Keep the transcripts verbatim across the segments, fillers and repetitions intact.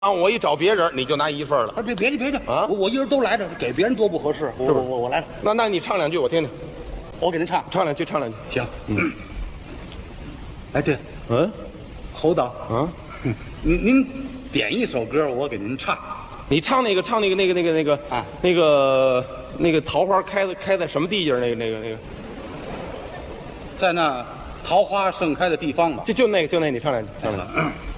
啊，我一找别人，你就拿一份了。 啊，别别去别去啊！ 我我一人都来着，给别人多不合适。我我我我来， 那那你唱两句我听听， 我给您唱唱两句，唱两句。 行。嗯。哎，对， 嗯， 侯导啊， 您您点一首歌，我给您唱。 你唱那个，唱那个，那个，那个，那个啊， 那个那个桃花开在开在什么地界儿？那个，那个，那个， 在那桃花盛开的地方吧。 就就那个，就那个，你唱两句，唱两句。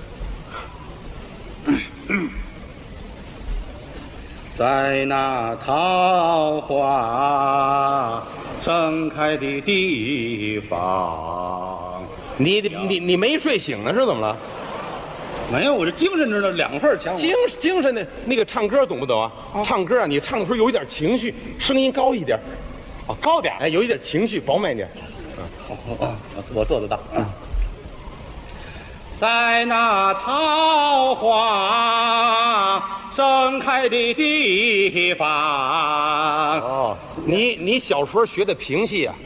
在那桃花盛开的地方， 你你你没睡醒呢是怎么了？ 没有，我这精神着呢，两份强。 精精神的那个唱歌懂不懂啊？ 啊唱歌啊，你唱的时候有一点情绪，声音高一点， 哦，高点， 哎，有一点情绪，饱满一点。 好好啊，我做得到。嗯，在那桃花盛开的地方。 哦，你你小时候学的评戏啊？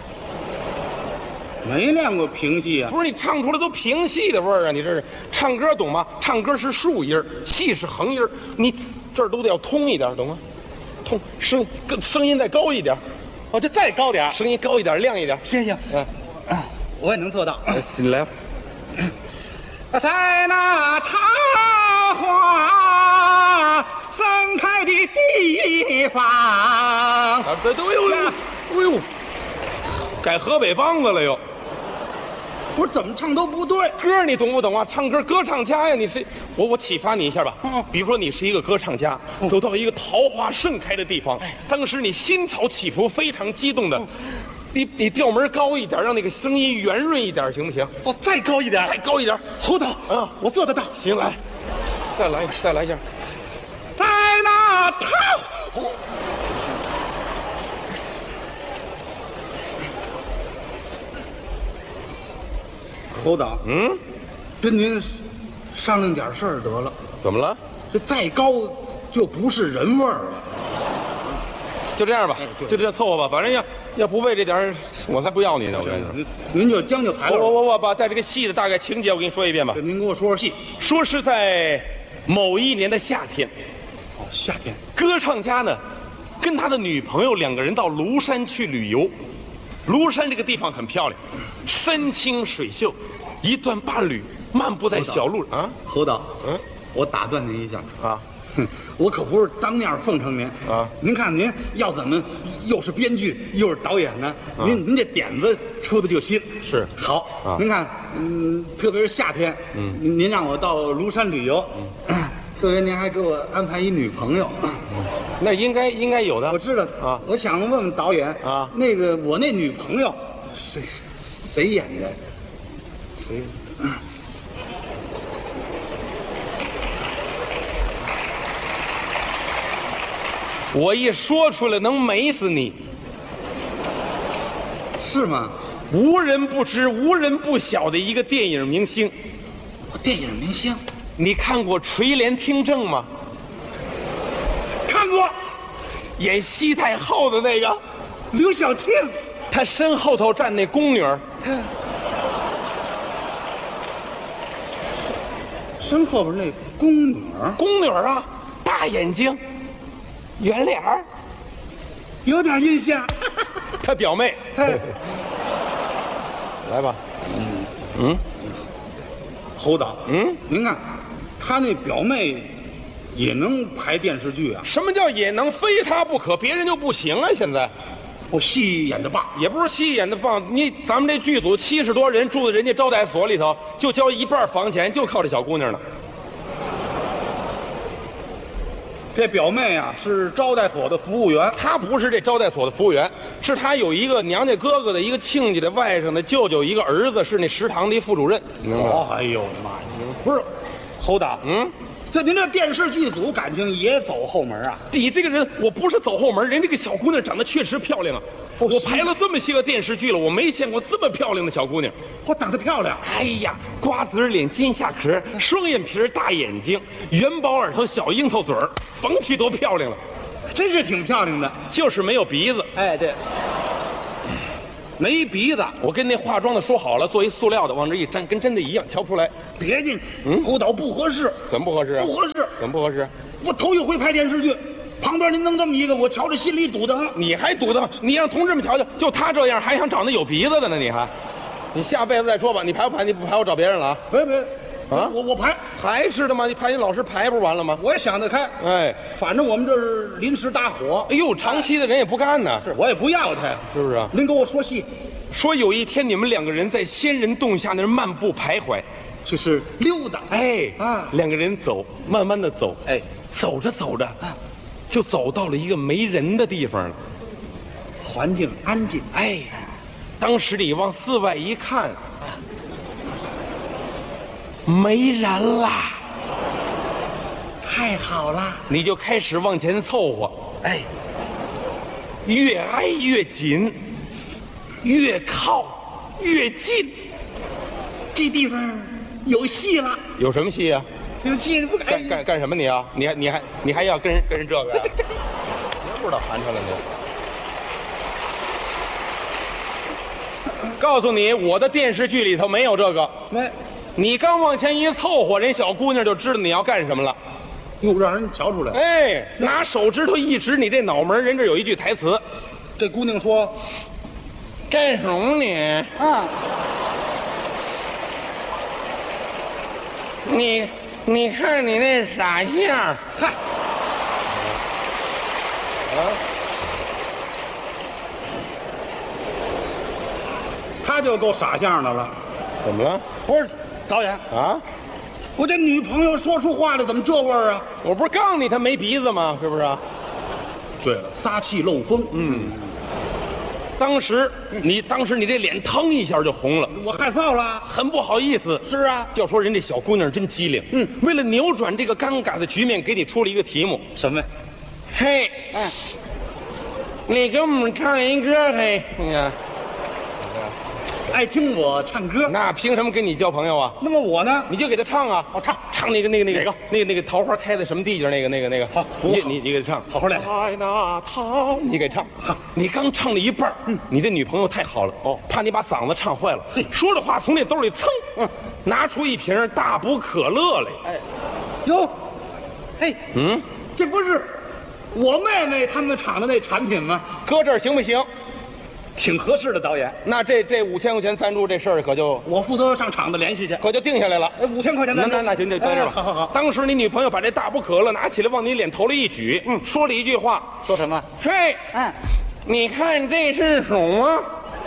没练过评戏啊。 不是，你唱出来都评戏的味儿啊！你这是唱歌懂吗？唱歌是竖音儿，戏是横音儿，你这儿都得要通一点，懂吗？通声更声音再高一点， 哦，这再高点， 声音高一点，亮一点。 行行， 嗯， 啊，我也能做到。 你来吧。 在那桃花盛开的地方。 啊，对对，哎呦哎呦，改河北梆子了又。 我怎么唱都不对。 歌你懂不懂啊？唱歌歌唱家呀，你是我我启发你一下吧。 嗯， 比如说你是一个歌唱家， 嗯， 走到一个桃花盛开的地方，当时你心潮起伏，非常激动的， 嗯， 你你调门高一点，让那个声音圆润一点，行不行？ 哦，再高一点， 再高一点。 侯导， 啊， 我做得到。 行，来，再来再来一下。 在那桃花。侯导， 嗯， 跟您商量点事儿得了。 怎么了？ 这再高就不是人味儿了。 就这样吧， 对就这样凑合吧。反正要要不为这点儿，我才不要你呢。我跟你说， 您您就将就材料。 我我我把在这个戏的大概情节我给你说一遍吧。 您给我说说戏。 说是在某一年的夏天， 哦，夏天， 歌唱家呢，跟他的女朋友两个人到庐山去旅游。庐山这个地方很漂亮，山清水秀，一段伴侣漫步在小路啊。 侯导， 嗯， 我打断您一下啊， 哼，我可不是当面奉承您啊。 您看您要怎么又是编剧又是导演呢？ 啊、 您您这点子出的就新。 是好啊。 您看，嗯，特别是夏天， 嗯， 您您让我到庐山旅游，嗯，特别您还给我安排一女朋友。嗯， 那应该应该有的。 我知道啊， 我想问问导演啊， 那个我那女朋友谁谁演的？谁？ 我一说出来能美死你， 是吗？ 无人不知、无人不晓的一个电影明星。 电影明星？ 你看过《垂帘听政》吗？ 看过。 演西太后的那个刘晓庆， 她身后头站那宫女儿， 身后边那宫女儿， 宫女儿啊，大眼睛，圆脸儿， 有点印象。 她表妹。来吧。嗯嗯， 侯导， 嗯， 您看，他那表妹也能拍电视剧啊？ 什么叫也能？非她不可，别人就不行啊！现在， 我戏演的棒， 也不是戏演的棒，你咱们这剧组七十多人住在人家招待所里头，就交一半房钱，就靠这小姑娘呢。 这表妹啊是招待所的服务员， 她不是这招待所的服务员，是她有一个娘家哥哥的一个亲家的外甥的舅舅，一个儿子是那食堂的一副主任。 哦，哎呦我的妈呀！不是，侯导， 嗯， 这您这电视剧组感情也走后门啊？ 你这个人，我不是走后门，人这个小姑娘长得确实漂亮啊。我拍了这么些个电视剧了，我没见过这么漂亮的小姑娘。 我长得漂亮。 哎呀，瓜子脸、金下壳，双眼皮、大眼睛，元宝耳朵、小樱桃嘴儿，甭提多漂亮了。 真是挺漂亮的， 就是没有鼻子。 哎，对。 没鼻子， 我跟那化妆的说好了，做一塑料的，往这一粘，跟真的一样，瞧不出来。 别介， 嗯头倒不合适， 怎么不合适啊？ 不合适。 怎么不合适？ 我头一回拍电视剧，旁边您弄这么一个，我瞧着心里堵得慌。 你还堵得慌？你让同志们瞧瞧，就他这样，还想找那有鼻子的呢？你还？你下辈子再说吧。你排不排？你不排，我找别人了啊。 别别， 啊我我排， 还是的吗？你排你老师排不是完了吗？ 我也想得开。 哎， 反正我们这是临时搭伙， 哎呦，长期的人也不干呢， 是我也不要他呀， 是不是啊？ 您给我说戏， 说有一天你们两个人在仙人洞下那儿漫步徘徊， 就是溜达。 哎啊两个人走，慢慢的走， 哎， 走着走着，就走到了一个没人的地方了。 环境安静。 哎，当时你往四外一看，没人啦， 太好了。 你就开始往前凑合，哎，越挨越紧，越靠越近。 这地方有戏了， 有什么戏啊？ 有戏不敢干干干什么你啊？你还你还你还要跟人跟人这个呀？别不知道寒碜了你。告诉你，我的电视剧里头没有这个。 没， 你刚往前一凑合，人小姑娘就知道你要干什么了。 又让人瞧出来了。 哎，拿手指头一指你这脑门，人这有一句台词： 这姑娘说干什么你？ 啊， 你你看你那傻相， 嗨， 啊， 他就够傻相的了。 怎么了？ 不是导演， 啊？ 我这女朋友说出话来怎么这味儿啊？ 我不是告诉你他没鼻子吗？是不是啊？ 对了，撒气漏风。 嗯，当时你当时你这脸腾一下就红了， 我害臊了。 很不好意思。 是啊， 要说人这小姑娘真机灵， 嗯， 为了扭转这个尴尬的局面，给你出了一个题目。 什么？ 嘿， 哎， 你给我们唱一歌，嘿，你看， 爱听我唱歌。 那凭什么跟你交朋友啊？ 那么我呢？ 你就给他唱啊！ 我唱唱那个那个那个哪个那个那个桃花开在什么地界？那个那个那个。 好你我你你给他唱。 好好来开那桃，你给唱。你刚唱了一半，嗯，你这女朋友太好了，哦，怕你把嗓子唱坏了， 嘿说着话从那兜里噌， 嗯， 拿出一瓶大补可乐来。 哎，哟，嘿， 嗯， 这不是我妹妹他们厂的那产品吗？ 搁这儿行不行？ 挺合适的，导演。 那这这五千块钱赞助这事儿可就我负责上厂子联系去。 可就定下来了。 哎，五千块钱那赞助那那行就在这儿吧。 哎好好好。 当时你女朋友把这大补可乐拿起来往你脸头里一举，嗯，说了一句话， 说什么？ 嘿， 嗯， 你看这是什么？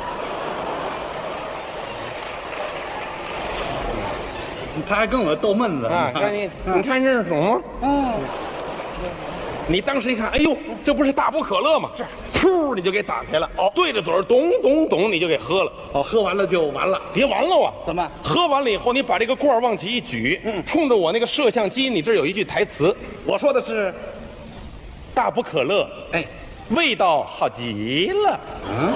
他还跟我逗闷子啊，看你，你看这是什么？ 嗯， 你当时一看，哎呦，这不是大补可乐吗？是，噗，你就给打开了，哦，对着嘴儿咚咚咚，你就给喝了。 哦，喝完了就完了。 别完了啊！ 怎么？ 喝完了以后，你把这个罐儿往起一举， 嗯冲着我那个摄像机，你这儿有一句台词： 我说的是， 大补可乐， 哎， 味道好极了。 嗯，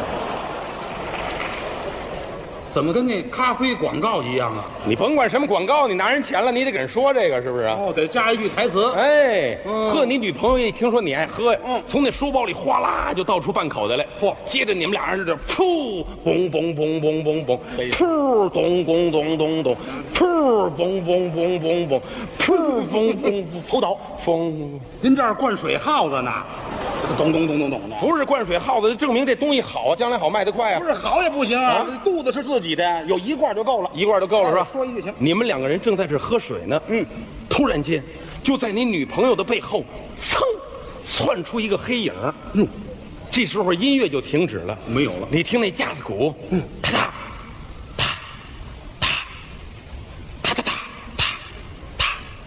怎么跟那咖啡广告一样啊？ 你甭管什么广告，你拿人钱了，你得给人说这个，是不是啊？ 哦，得加一句台词。 哎， 嗯呵，你女朋友一听说你爱喝呀， 嗯从那书包里哗啦就倒出半口袋来，嚯！接着你们俩人这噗，嘣嘣嘣嘣嘣嘣，噗，咚咚咚咚咚，噗，嘣嘣嘣嘣嘣，噗，嘣嘣头倒， 风， 您这儿灌水耗子呢？咚咚咚咚咚的。 不是灌水耗子，证明这东西好，将来好卖得快啊不！是好也不行啊啊， 这肚子是自己的，有一罐就够了。 一罐就够了是吧？ 说一句行。 你们两个人正在这喝水呢， 嗯， 突然间，就在你女朋友的背后，噌，窜出一个黑影儿。 嗯， 这时候音乐就停止了， 没有了。 你听那架子鼓，嗯，哒哒哒哒哒哒哒哒哒，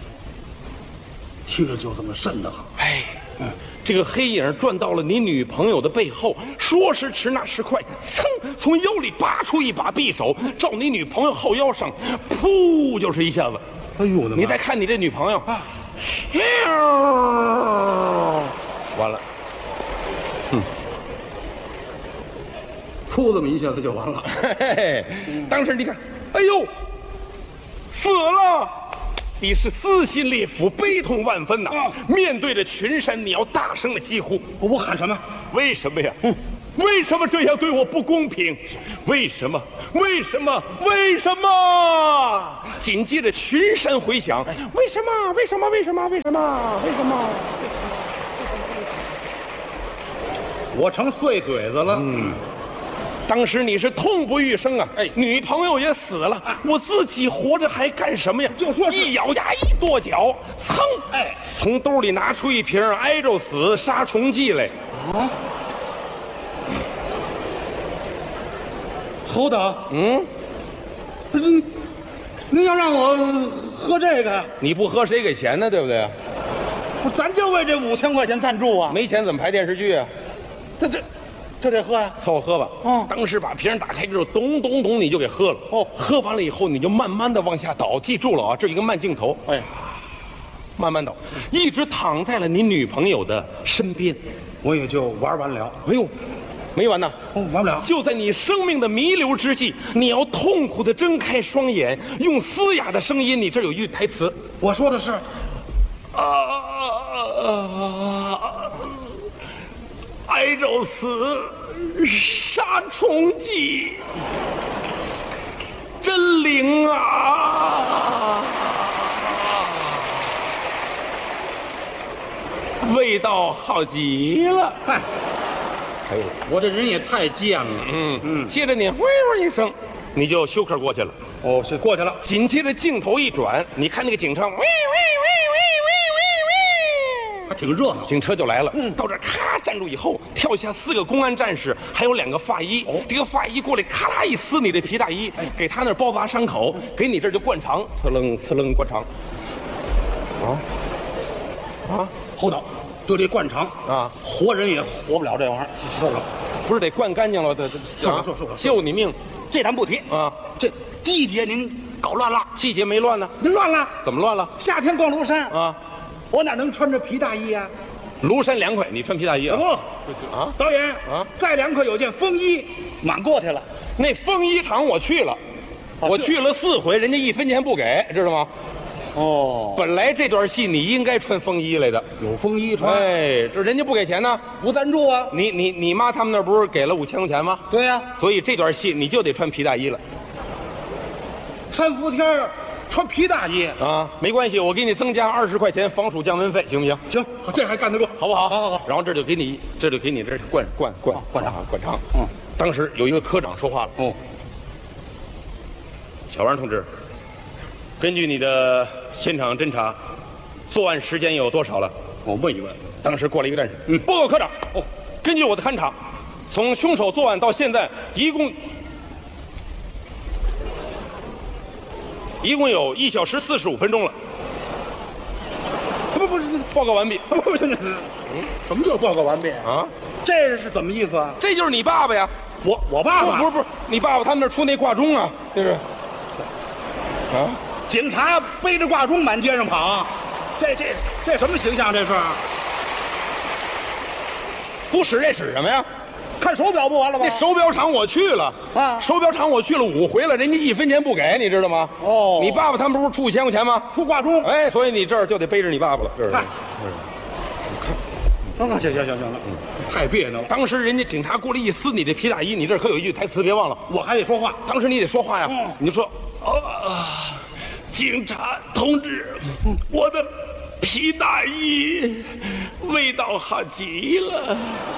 听着就这么瘆得慌。 哎，嗯，这个黑影转到了你女朋友的背后，说时迟那时快，噌，从腰里拔出一把匕首，照你女朋友后腰上，噗，就是一下子。 哎呦我的妈！ 你再看你这女朋友啊，完了，哼， 噗这么一下子就完了。 嘿嘿，当时你看，哎呦，死了。你是撕心裂腹、悲痛万分呐！ 啊面对着群山，你要大声的疾呼。 我我喊什么？ 为什么呀？ 嗯， 为什么这样对我不公平？为什么？为什么？为什么？紧接着群山回响，为什么？为什么？为什么？为什么？为什么？ 我成碎嘴子了。嗯， 当时你是痛不欲生啊！ 哎女朋友也死了，我自己活着还干什么呀？ 就说是一咬牙，一跺脚，噌， 哎， 从兜里拿出一瓶挨着死杀虫剂来。 啊，侯导， 嗯， 您您要让我喝这个， 你不喝谁给钱呢？对不对？ 不，咱就为这五千块钱赞助啊！ 没钱怎么拍电视剧啊？ 这这这得喝呀、啊！ 凑合喝吧。 哦当时把瓶打开之后，咚咚咚，你就给喝了。 哦， 喝完了以后，你就慢慢的往下倒，记住了啊，这一个慢镜头。 哎， 慢慢倒，一直躺在了你女朋友的身边。 我也就玩完了。 哎呦，没完呢。 哦，完不了。 就在你生命的弥留之际，你要痛苦的睁开双眼，用嘶哑的声音，你这儿有一句台词， 我说的是， 啊，挨着死，杀虫剂，真灵啊！味道好极了。 嗨， 哎呦， 我这人也太贱了。 嗯嗯接着你喂喂一声，你就休克过去了。 哦，是过去了。 紧接着镜头一转，你看那个警车，喂喂喂喂喂喂喂喂， 还挺热闹。 警车就来了。 嗯到这儿咔站住以后，跳下四个公安战士，还有两个法医。 哦这个法医过来，咔啦一撕你这皮大衣，给他那儿包扎伤口，给你这儿就灌肠，呲楞呲楞灌肠。啊啊， 侯导，就这灌肠啊， 活人也活不了这玩意儿。 是了，不是得灌干净了，得得是吧是吧是吧救你命这咱不提啊！ 这季节您搞乱了， 季节没乱呢， 您乱了。 怎么乱了夏天逛庐山， 啊？ 我哪能穿着皮大衣啊？ 庐山凉快，你穿皮大衣啊？ 不， 啊， 导演啊再凉快有件风衣，满过去了。 那风衣厂我去了， 哦我去了四回，人家一分钱不给，知道吗？ 哦， 本来这段戏你应该穿风衣来的， 有风衣穿， 哎，这人家不给钱呢。 不赞助啊？ 你你你妈他们那儿不是给了五千块钱吗？ 对呀、 所以这段戏你就得穿皮大衣了三伏天儿穿皮大衣， 啊！没关系，我给你增加二十块钱防暑降温费，行不行？ 行，这还干得过， 好不好？ 好好好。 然后这就给你，这就给你这灌灌灌灌肠啊灌肠。 嗯， 当时有一个科长说话了。 哦， 小王同志，根据你的现场侦查，作案时间有多少了？ 我问一问。 当时过来一个战士， 嗯报告科长。 哦， 根据我的勘查，从凶手作案到现在，一共一共有一小时四十五分钟了。 不不是， 报告完毕。 不不是，嗯，什么叫报告完毕？ 啊， 这是怎么意思啊？ 这就是你爸爸呀？ 我我爸爸不不是不是，你爸爸他们那儿出那挂钟啊，这是。啊， 警察背着挂钟满街上跑，这这这什么形象？这是不使这使什么呀？ 看手表不完了吗？ 那手表厂我去了啊手表厂我去了五回了，人家一分钱不给，你知道吗？ 哦你爸爸他们不是出一千块钱吗？ 出挂钟。 哎，所以你这儿就得背着你爸爸了，这是。 嗨行行行行行了，嗯，太别扭了， 当时人家警察过来一撕你这皮大衣，你这儿可有一句台词，别忘了。 我还得说话。 当时你得说话呀， 嗯你就说啊，警察同志，我的皮大衣味道好极了。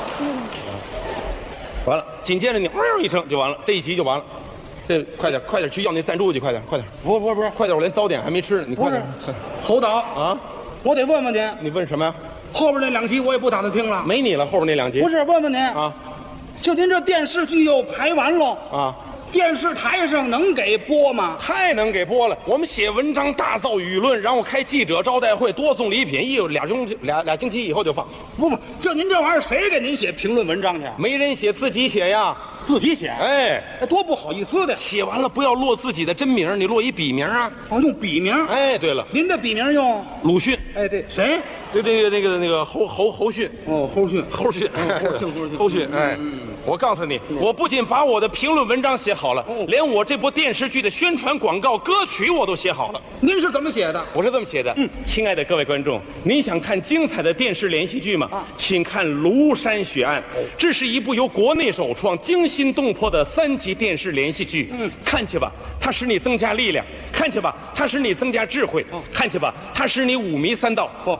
完了，紧接着你嗷一声就完了，这一集就完了。这快点，快点去要那赞助去，快点，快点， 不不不是快点！我连早点还没吃呢，你不是快点。， 侯导， 啊， 我得问问您， 你问什么呀？ 后边那两集我也不打算听了。 没你了，后边那两集。 不是，问问您， 啊就您这电视剧又排完喽， 啊， 电视台上能给播吗？ 太能给播了。我们写文章大造舆论，然后开记者招待会，多送礼品，一有俩星期俩俩星期以后就放。 不不，就您这玩意儿，谁给您写评论文章去？ 没人写，自己写呀。 自己写， 哎， 哎，多不好意思的。 写完了不要落自己的真名，你落一笔名啊。 哦，用笔名。 哎，对了， 您的笔名用？ 鲁迅。 哎，对，谁？ 这这个那个那个侯侯侯迅， 哦，齁训， 侯迅， 齁训，齁训， 侯迅，哎，我告诉你，我不仅把我的评论文章写好了，连我这部电视剧的宣传广告歌曲我都写好了。 您是怎么写的？ 我是这么写的，嗯，亲爱的各位观众，您想看精彩的电视连续剧吗？啊，请看《庐山血案》，这是一部由国内首创、惊心动魄的三集电视连续剧。嗯，看去吧，它使你增加力量；看去吧，它使你增加智慧；看去吧，它使你五迷三道。 嚯，